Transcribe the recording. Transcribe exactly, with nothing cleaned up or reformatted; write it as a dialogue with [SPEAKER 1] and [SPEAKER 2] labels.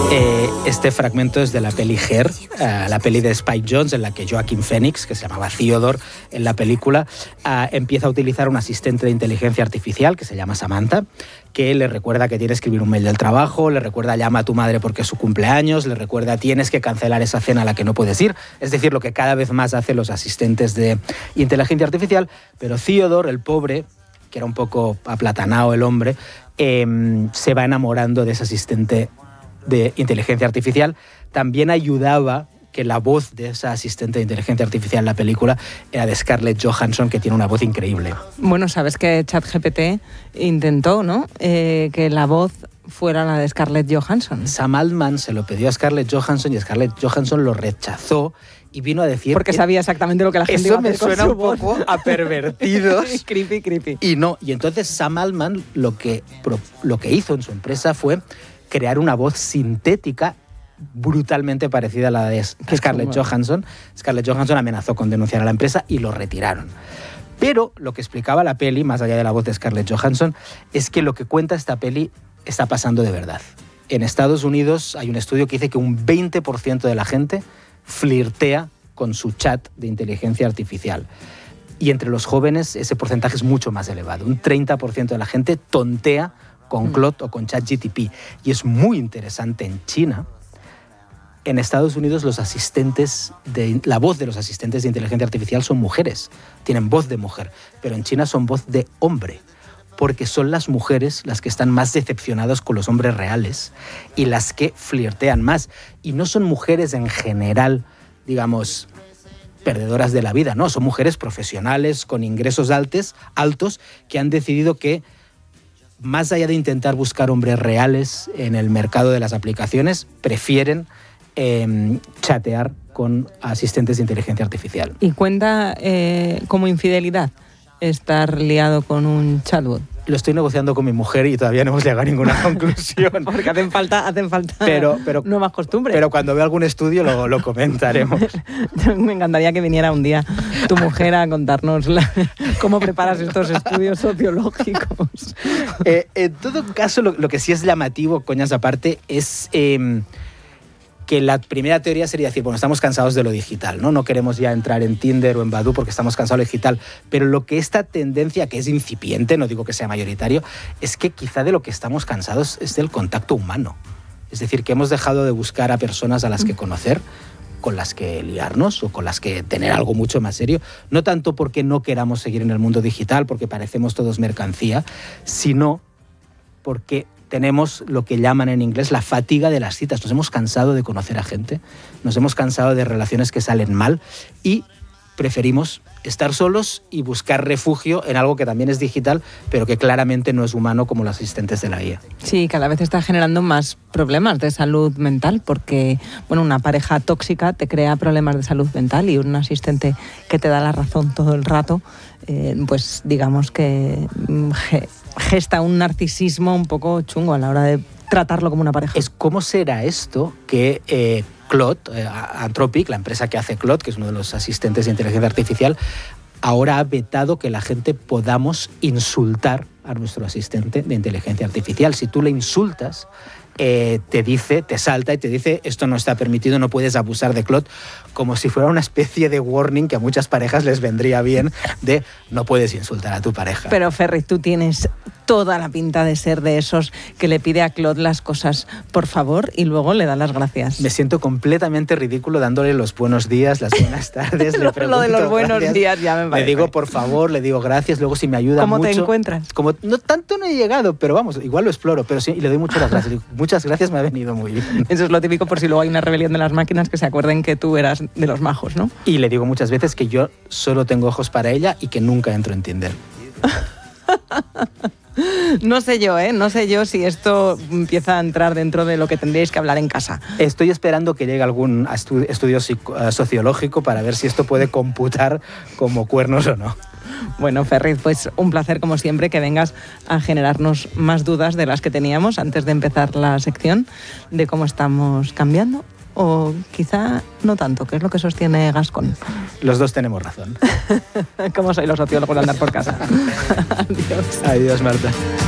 [SPEAKER 1] Eh, este fragmento es de la peli Her, eh, la peli de Spike Jonze, en la que Joaquin Phoenix, que se llamaba Theodore en la película, eh, empieza a utilizar un asistente de inteligencia artificial que se llama Samantha, que le recuerda que tiene que escribir un mail del trabajo, le recuerda llama a tu madre porque es su cumpleaños, le recuerda tienes que cancelar esa cena a la que no puedes ir, es decir, lo que cada vez más hacen los asistentes de inteligencia artificial. Pero Theodore, el pobre, que era un poco aplatanado el hombre, eh, se va enamorando de ese asistente de inteligencia artificial. También ayudaba que la voz de esa asistente de inteligencia artificial en la película era de Scarlett Johansson, que tiene una voz increíble.
[SPEAKER 2] Bueno, sabes que ChatGPT intentó, ¿no?, eh, que la voz fuera la de Scarlett Johansson.
[SPEAKER 1] Sam Altman se lo pidió a Scarlett Johansson y Scarlett Johansson lo rechazó y vino a decir...
[SPEAKER 2] Porque
[SPEAKER 1] que
[SPEAKER 2] sabía exactamente lo que la gente iba a hacer.
[SPEAKER 1] Eso me suena un poco a pervertidos.
[SPEAKER 2] Creepy, creepy.
[SPEAKER 1] Y no, y entonces Sam Altman lo que, lo que hizo en su empresa fue crear una voz sintética brutalmente parecida a la de Scarlett Johansson. Scarlett Johansson amenazó con denunciar a la empresa y lo retiraron. Pero lo que explicaba la peli, más allá de la voz de Scarlett Johansson, es que lo que cuenta esta peli está pasando de verdad. En Estados Unidos hay un estudio que dice que un veinte por ciento de la gente flirtea con su chat de inteligencia artificial. Y entre los jóvenes ese porcentaje es mucho más elevado. Un treinta por ciento de la gente tontea con Claude o con ChatGPT. Y es muy interesante en China. En Estados Unidos los asistentes de, la voz de los asistentes de inteligencia artificial son mujeres, tienen voz de mujer, pero en China son voz de hombre, porque son las mujeres las que están más decepcionadas con los hombres reales y las que flirtean más. Y no son mujeres en general, digamos, perdedoras de la vida, no, son mujeres profesionales con ingresos altos, altos que han decidido que, más allá de intentar buscar hombres reales en el mercado de las aplicaciones, prefieren eh, chatear con asistentes de inteligencia artificial.
[SPEAKER 2] ¿Y cuenta eh, como infidelidad estar liado con un chatbot?
[SPEAKER 1] Lo estoy negociando con mi mujer y todavía no hemos llegado a ninguna conclusión.
[SPEAKER 2] Porque hacen falta, hacen falta
[SPEAKER 1] pero, pero,
[SPEAKER 2] nuevas costumbres.
[SPEAKER 1] Pero cuando vea algún estudio lo, lo comentaremos.
[SPEAKER 2] Me encantaría que viniera un día tu mujer a contarnos la, cómo preparas estos estudios sociológicos.
[SPEAKER 1] Eh, en todo caso, lo, lo que sí es llamativo, coñas aparte, es... Eh, que la primera teoría sería decir, bueno, estamos cansados de lo digital, ¿no? No queremos ya entrar en Tinder o en Badoo porque estamos cansados de lo digital. Pero lo que esta tendencia, que es incipiente, no digo que sea mayoritario, es que quizá de lo que estamos cansados es del contacto humano. Es decir, que hemos dejado de buscar a personas a las que conocer, con las que liarnos o con las que tener algo mucho más serio. No tanto porque no queramos seguir en el mundo digital, porque parecemos todos mercancía, sino porque tenemos lo que llaman en inglés la fatiga de las citas. Nos hemos cansado de conocer a gente, nos hemos cansado de relaciones que salen mal y preferimos estar solos y buscar refugio en algo que también es digital, pero que claramente no es humano, como los asistentes de la I A.
[SPEAKER 2] Sí, cada vez está generando más problemas de salud mental, porque bueno, una pareja tóxica te crea problemas de salud mental y un asistente que te da la razón todo el rato, eh, pues digamos que gesta un narcisismo un poco chungo a la hora de tratarlo como una pareja.
[SPEAKER 1] Es cómo será esto que eh, Claude, eh, Anthropic, la empresa que hace Claude, que es uno de los asistentes de inteligencia artificial, ahora ha vetado que la gente podamos insultar a nuestro asistente de inteligencia artificial. Si tú le insultas, eh, te dice, te salta y te dice esto no está permitido, no puedes abusar de Claude, como si fuera una especie de warning que a muchas parejas les vendría bien de no puedes insultar a tu pareja.
[SPEAKER 2] Pero Ferri, tú tienes toda la pinta de ser de esos que le pide a Claude las cosas por favor y luego le da las gracias.
[SPEAKER 1] Me siento completamente ridículo dándole los buenos días, las buenas tardes.
[SPEAKER 2] lo,
[SPEAKER 1] le pregunto,
[SPEAKER 2] lo de los buenos
[SPEAKER 1] gracias.
[SPEAKER 2] días ya me parece.
[SPEAKER 1] Le digo por favor, le digo gracias, luego si me ayuda
[SPEAKER 2] ¿Cómo
[SPEAKER 1] mucho.
[SPEAKER 2] te encuentras?
[SPEAKER 1] Como, no tanto no he llegado, pero vamos, igual lo exploro, pero sí, y le doy muchas gracias. Digo, muchas gracias, me ha venido muy bien.
[SPEAKER 2] Eso es lo típico por si luego hay una rebelión de las máquinas que se acuerden que tú eras de los majos, ¿no?
[SPEAKER 1] Y le digo muchas veces que yo solo tengo ojos para ella y que nunca entro en Tinder.
[SPEAKER 2] No sé yo, ¿eh? No sé yo si esto empieza a entrar dentro de lo que tendríais que hablar en casa.
[SPEAKER 1] Estoy esperando que llegue algún estu- estudio psico- sociológico para ver si esto puede computar como cuernos o no.
[SPEAKER 2] Bueno, Ferri, pues un placer como siempre que vengas a generarnos más dudas de las que teníamos antes de empezar la sección de cómo estamos cambiando. O quizá no tanto, que es lo que sostiene Gascón.
[SPEAKER 1] Los dos tenemos razón.
[SPEAKER 2] ¿Cómo soy los sociólogos de andar por casa? Adiós.
[SPEAKER 1] Adiós, Marta.